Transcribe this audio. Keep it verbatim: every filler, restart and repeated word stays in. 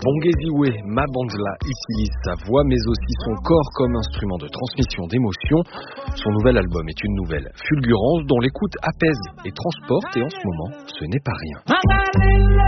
Bongeziwe Mabandla utilise sa voix mais aussi son corps comme instrument de transmission d'émotions. Son nouvel album est une nouvelle fulgurance dont l'écoute apaise et transporte et en ce moment, ce n'est pas rien.